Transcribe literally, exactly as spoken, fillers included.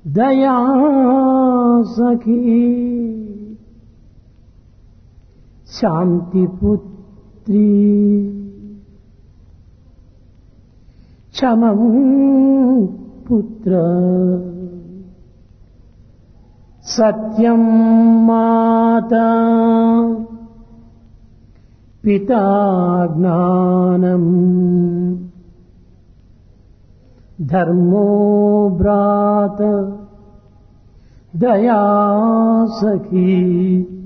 दया सखी शांति पुत्री क्षमं पुत्र सत्यं माता पिता ज्ञानम् धर्मो भ्राता दया सखी